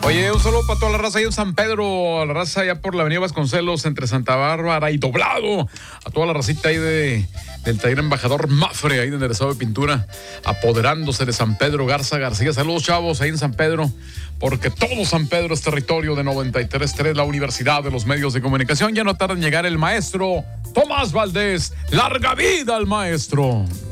Oye, un saludo para toda la raza ahí en San Pedro, la raza allá por la avenida Vasconcelos, entre Santa Bárbara y Doblado, a toda la racita ahí del taller Embajador Mafre, ahí de enderezado de pintura, apoderándose de San Pedro Garza García. Saludos, chavos, ahí en San Pedro, porque todo San Pedro es territorio de 93.3, la Universidad de los Medios de Comunicación. Ya no tarda en llegar el maestro Tomás Valdés. ¡Larga vida al maestro!